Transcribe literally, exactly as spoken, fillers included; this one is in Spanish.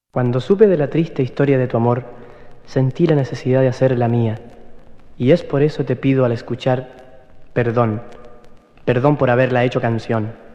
Cuando supe de la triste historia de tu amor, sentí la necesidad de hacer la mía, y es por eso te pido al escuchar, perdón, perdón por haberla hecho canción.